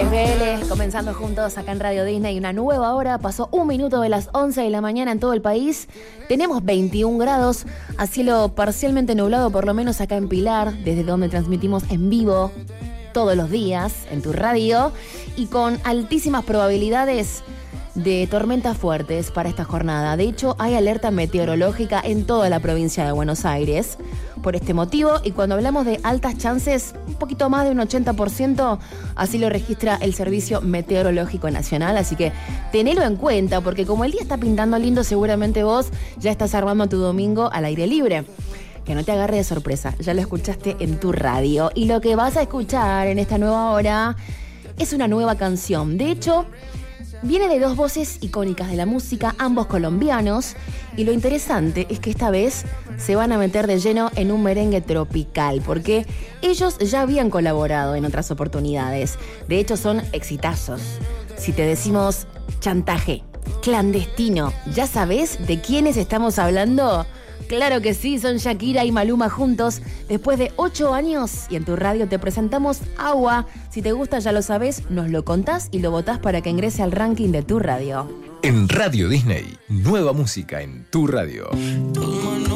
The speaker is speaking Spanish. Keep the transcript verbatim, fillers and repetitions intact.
Es Vélez, comenzando juntos acá en Radio Disney. Una nueva hora, pasó un minuto de las once de la mañana en todo el país. Tenemos veintiún grados, a cielo parcialmente nublado, por lo menos acá en Pilar, desde donde transmitimos en vivo todos los días en tu radio, y con altísimas probabilidades de tormentas fuertes para esta jornada. De hecho, hay alerta meteorológica en toda la provincia de Buenos Aires por este motivo, y cuando hablamos de altas chances, un poquito más de un ochenta por ciento, así lo registra el Servicio Meteorológico Nacional, así que tenelo en cuenta, porque como el día está pintando lindo, seguramente vos ya estás armando tu domingo al aire libre. Que no te agarre de sorpresa, ya lo escuchaste en tu radio, y lo que vas a escuchar en esta nueva hora es una nueva canción. De hecho, viene de dos voces icónicas de la música, ambos colombianos, y lo interesante es que esta vez se van a meter de lleno en un merengue tropical, porque ellos ya habían colaborado en otras oportunidades. De hecho, son exitazos. Si te decimos Chantaje, Clandestino, ¿ya sabés de quiénes estamos hablando? Claro que sí, son Shakira y Maluma juntos después de ocho años, y en tu radio te presentamos Agua. Si te gusta, ya lo sabes, nos lo contás y lo votás para que ingrese al ranking de tu radio. En Radio Disney, nueva música en tu radio.